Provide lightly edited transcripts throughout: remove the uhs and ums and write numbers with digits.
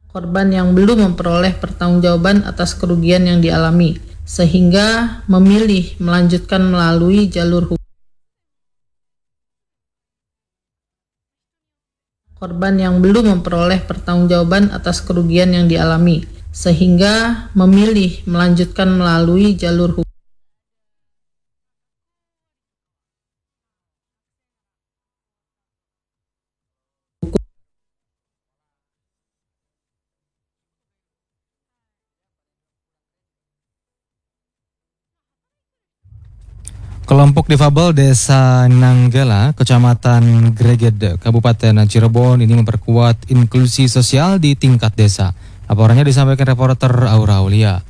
korban yang belum memperoleh pertanggungjawaban atas kerugian yang dialami, sehingga memilih melanjutkan melalui jalur hukum. Korban yang belum memperoleh pertanggungjawaban atas kerugian yang dialami, sehingga memilih melanjutkan melalui jalur hukum. Kelompok difabel Desa Nanggala, Kecamatan Greget, Kabupaten Cirebon ini memperkuat inklusi sosial di tingkat desa. Laporannya disampaikan reporter Aura Aulia.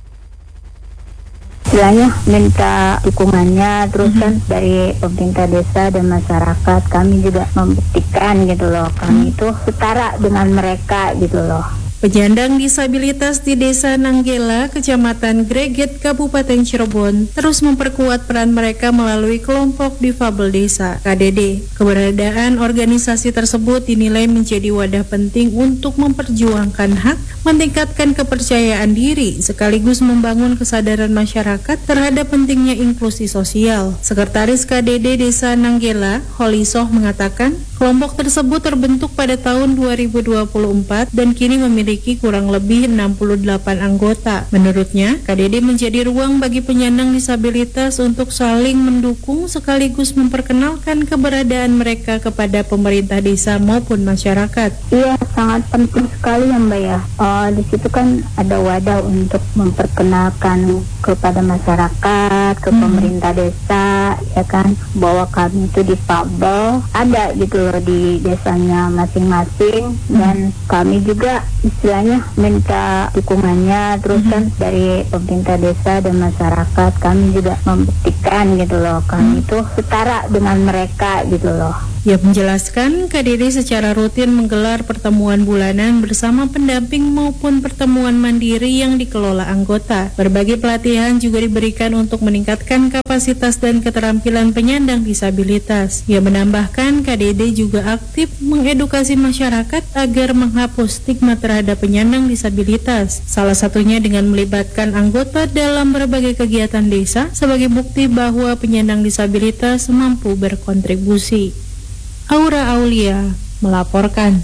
Istilahnya minta dukungannya, terus kan dari pemerintah desa dan masyarakat kami juga membuktikan gitu loh, kami itu setara dengan mereka gitu loh. Penyandang disabilitas di Desa Nanggela, Kecamatan Greget, Kabupaten Cirebon, terus memperkuat peran mereka melalui kelompok difabel desa, KDD. Keberadaan organisasi tersebut dinilai menjadi wadah penting untuk memperjuangkan hak, meningkatkan kepercayaan diri, sekaligus membangun kesadaran masyarakat terhadap pentingnya inklusi sosial. Sekretaris KDD Desa Nanggela, Holisoh mengatakan, kelompok tersebut terbentuk pada tahun 2024 dan kini memiliki kurang lebih 68 anggota. Menurutnya, KDD menjadi ruang bagi penyandang disabilitas untuk saling mendukung sekaligus memperkenalkan keberadaan mereka kepada pemerintah desa maupun masyarakat. Iya, sangat penting sekali ya Mbak ya. Di situ kan ada wadah untuk memperkenalkan kepada masyarakat, ke pemerintah desa, ya kan, bahwa kami itu difabel, ada gitu loh di desanya masing-masing, dan kami juga istilahnya minta dukungannya, terus kan dari pemerintah desa dan masyarakat kami juga membuktikan gitu loh, kami itu setara dengan mereka gitu loh. Ia menjelaskan KDD secara rutin menggelar pertemuan bulanan bersama pendamping maupun pertemuan mandiri yang dikelola anggota. Berbagai pelatihan juga diberikan untuk meningkatkan kapasitas dan keterampilan penyandang disabilitas. Ia menambahkan KDD juga aktif mengedukasi masyarakat agar menghapus stigma terhadap penyandang disabilitas. Salah satunya dengan melibatkan anggota dalam berbagai kegiatan desa sebagai bukti bahwa penyandang disabilitas mampu berkontribusi. Aura Aulia melaporkan.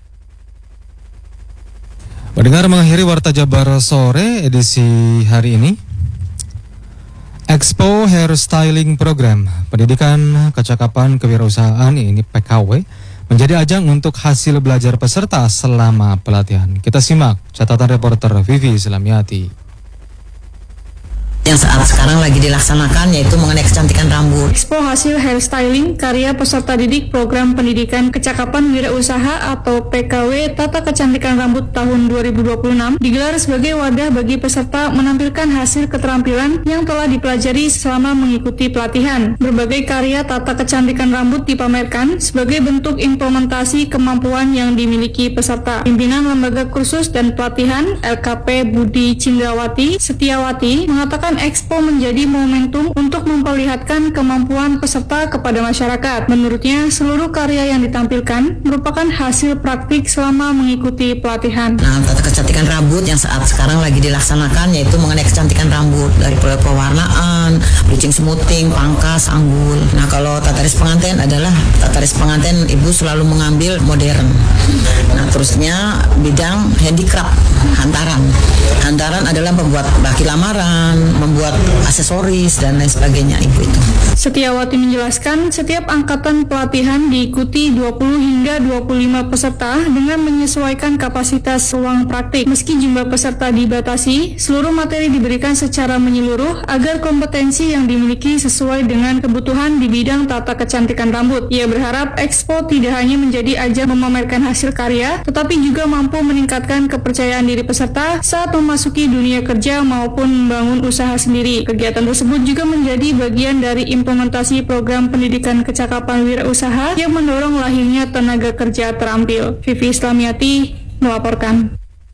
Pendengar, mengakhiri Warta Jabar sore edisi hari ini. Expo Hair Styling Program Pendidikan Kecakapan Kewirausahaan ini PKW menjadi ajang untuk hasil belajar peserta selama pelatihan. Kita simak catatan reporter Vivi Islamiati. Yang saat sekarang lagi dilaksanakan yaitu mengenai kecantikan rambut. Expo hasil hairstyling karya peserta didik program pendidikan kecakapan wirausaha atau PKW Tata Kecantikan Rambut tahun 2026 digelar sebagai wadah bagi peserta menampilkan hasil keterampilan yang telah dipelajari selama mengikuti pelatihan. Berbagai karya tata kecantikan rambut dipamerkan sebagai bentuk implementasi kemampuan yang dimiliki peserta. Pimpinan Lembaga Kursus dan Pelatihan LKP Budi Cindrawati Setiawati mengatakan Expo menjadi momentum untuk memperlihatkan kemampuan peserta kepada masyarakat. Menurutnya, seluruh karya yang ditampilkan merupakan hasil praktik selama mengikuti pelatihan. Nah, tata kecantikan rambut yang saat sekarang lagi dilaksanakan yaitu mengenai kecantikan rambut dari pewarnaan, bleaching, smoothing, pangkas, anggul. Nah, kalau tataris pengantin adalah tataris pengantin ibu selalu mengambil modern. Nah, terusnya bidang handicraft, hantaran. Hantaran adalah membuat baki lamaran, membuat aksesoris dan lain sebagainya ibu itu. Setiawati menjelaskan setiap angkatan pelatihan diikuti 20 hingga 25 peserta dengan menyesuaikan kapasitas ruang praktik. Meski jumlah peserta dibatasi, seluruh materi diberikan secara menyeluruh agar kompetensi yang dimiliki sesuai dengan kebutuhan di bidang tata kecantikan rambut. Ia berharap Expo tidak hanya menjadi ajang memamerkan hasil karya, tetapi juga mampu meningkatkan kepercayaan diri peserta saat memasuki dunia kerja maupun membangun usaha sendiri. Kegiatan tersebut juga menjadi bagian dari implementasi program pendidikan kecakapan wirausaha yang mendorong lahirnya tenaga kerja terampil. Vivi Islamiati melaporkan.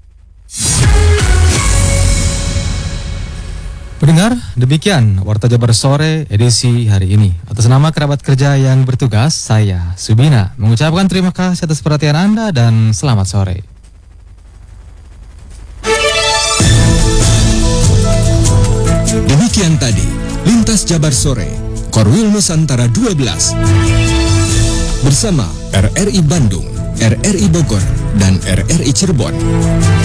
Pendengar, demikian Warta Jabar sore edisi hari ini. Atas nama kerabat kerja yang bertugas, saya Subina mengucapkan terima kasih atas perhatian Anda dan selamat sore. Demikian tadi, Lintas Jabar Sore, Korwil Nusantara 12. Bersama RRI Bandung, RRI Bogor, dan RRI Cirebon.